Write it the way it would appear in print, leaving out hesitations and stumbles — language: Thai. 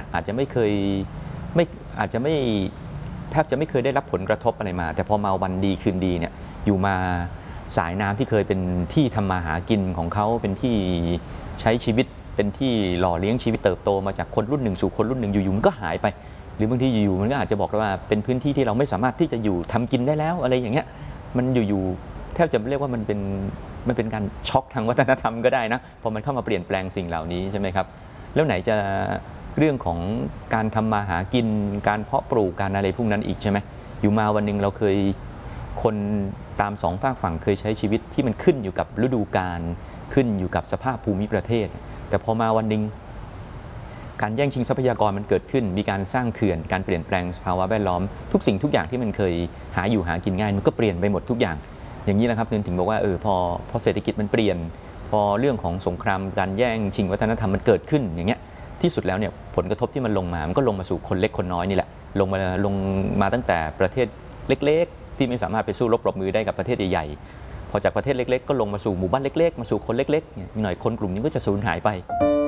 อาจจะไม่เคยไม่อาจจะไม่แทบจะไม่เคยได้รับผลกระทบอะไรมาแต่พอมาวันดีคืนดีเนี่ยอยู่มาสายน้ำที่เคยเป็นที่ทำมาหากินของเขาเป็นที่ใช้ชีวิตเป็นที่หล่อเลี้ยงชีวิตเติบโตมาจากคนรุ่นหนึ่งสู่คนรุ่นหนึ่งอยู่ๆมันก็หายไปหรือบางทีอยู่ๆมันก็อาจจะบอกว่าเป็นพื้นที่ที่เราไม่สามารถที่จะอยู่ทำกินได้แล้วอะไรอย่างเงี้ยมันอยู่ๆแทบจะเรียกว่ามันเป็นการช็อกทางวัฒนธรรมก็ได้นะพอมันเข้ามาเปลี่ยนแปลงสิ่งเหล่านี้ใช่ไหมครับแล้วไหนจะเรื่องของการทำมาหากินการเพาะปลูกการอะไรพวกนั้นอีกใช่ไหมอยู่มาวันหนึ่งเราเคยคนตามสองฝากฝั่งเคยใช้ชีวิตที่มันขึ้นอยู่กับฤดูกาลขึ้นอยู่กับสภาพภูมิประเทศแต่พอมาวันหนึ่งการแย่งชิงทรัพยากรมันเกิดขึ้นมีการสร้างเขื่อนการเปลี่ยนแปลงสภาวะแวดล้อมทุกสิ่งทุกอย่างที่มันเคยหาอยู่หากินง่ายมันก็เปลี่ยนไปหมดทุกอย่างอย่างนี้นะครับถึงบอกว่าพอเศรษฐกิจมันเปลี่ยนพอเรื่องของสงครามการแย่งชิงวัฒนธรรมมันเกิดขึ้นอย่างเงี้ยที่สุดแล้วเนี่ยผลกระทบที่มันลงมามันก็ลงมาสู่คนเล็กคนน้อยนี่แหละลงมาตั้งแต่ประเทศเล็กๆที่ไม่สามารถไปสู้รบปรบมือได้กับประเทศใหญ่ๆพอจากประเทศเล็กๆก็ลงมาสู่หมู่บ้านเล็กๆมาสู่คนเล็กๆหน่อยคนกลุ่มนี้ก็จะสูญหายไป